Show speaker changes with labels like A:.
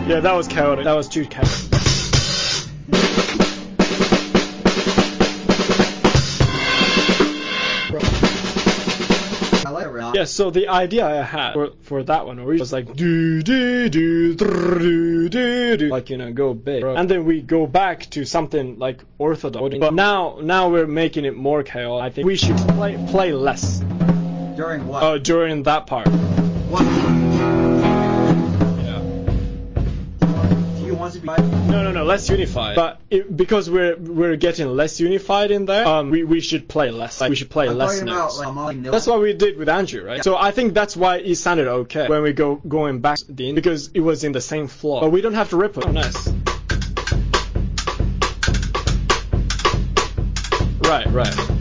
A: Yeah, that was chaotic. That was too chaotic. Yeah, so the idea I had for that one was like do do do do do do, like, you know, go big, and then we go back to something like orthodox. But now we're making it more chaotic. I think we should play less.
B: During what?
A: During that part.
B: What?
A: Yeah.
B: Do you want to be?
A: No, less unified. But because we're getting less unified in there, we should play less. Like, we should play less notes. That's what we did with Andrew, right? Yeah. So I think that's why it sounded okay when we going back in, because it was in the same flow. But we don't have to rip it. Oh, nice. Right.